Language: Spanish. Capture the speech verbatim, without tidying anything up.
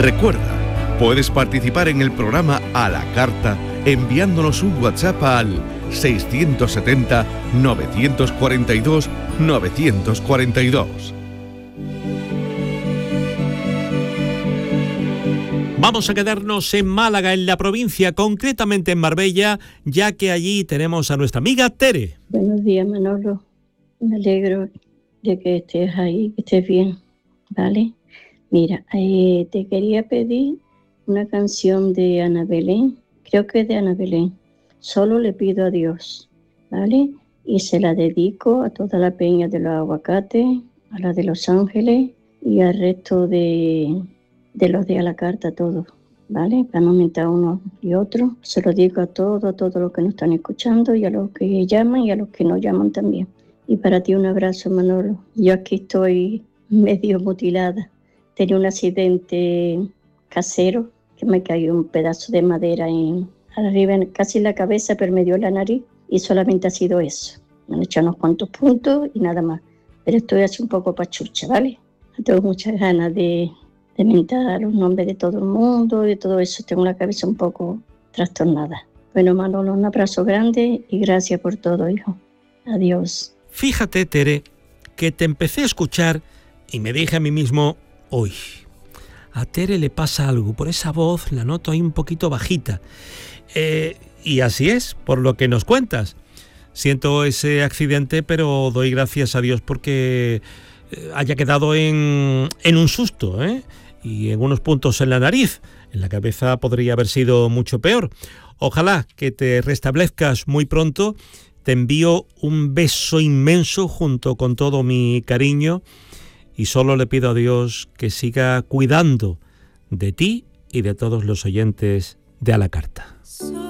Recuerda, puedes participar en el programa A la Carta enviándonos un WhatsApp al seiscientos setenta, novecientos cuarenta y dos, novecientos cuarenta y dos. Vamos a quedarnos en Málaga, en la provincia, concretamente en Marbella, ya que allí tenemos a nuestra amiga Tere. Buenos días, Manolo. Me alegro de que estés ahí, que estés bien, ¿vale? Mira, eh, te quería pedir una canción de Ana Belén, creo que es de Ana Belén, Solo le pido a Dios, ¿vale? Y se la dedico a toda la peña de los aguacates, a la de Los Ángeles y al resto de, de los de A la Carta, todos, ¿vale? Para no mentar unos y otros, se lo digo a todos, a todos los que nos están escuchando y a los que llaman y a los que no llaman también. Y para ti un abrazo, Manolo. Yo aquí estoy medio mutilada. Tenía un accidente casero que me cayó un pedazo de madera en, arriba, en, casi en la cabeza, pero me dio la nariz y solamente ha sido eso. Me han echado unos cuantos puntos y nada más. Pero estoy así un poco pachucha, ¿vale? Tengo muchas ganas de, de mentar los nombres de todo el mundo y de todo eso. Tengo la cabeza un poco trastornada. Bueno, Manolo, un abrazo grande y gracias por todo, hijo. Adiós. Fíjate, Tere, que te empecé a escuchar y me dije a mí mismo, uy, a Tere le pasa algo, por esa voz la noto ahí un poquito bajita. Eh, y así es, por lo que nos cuentas. Siento ese accidente, pero doy gracias a Dios porque haya quedado en, en un susto, ¿eh? Y en unos puntos en la nariz. En la cabeza podría haber sido mucho peor. Ojalá que te restablezcas muy pronto. Te envío un beso inmenso junto con todo mi cariño y solo le pido a Dios que siga cuidando de ti y de todos los oyentes de A la Carta.